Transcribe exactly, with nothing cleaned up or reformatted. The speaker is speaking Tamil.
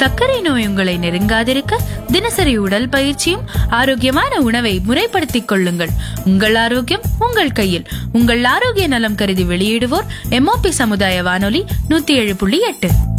சர்க்கரை நோய் உங்களை நெருங்காதிருக்க தினசரி உடல் பயிற்சியும் ஆரோக்கியமான உணவை முறைப்படுத்திக் கொள்ளுங்கள். உங்கள் ஆரோக்கியம் உங்கள் கையில். உங்கள் ஆரோக்கிய நலம் கருதி வெளியிடுவோர் எம்ஓபி சமுதாய வானொலி நூத்தி ஏழு புள்ளி எட்டு.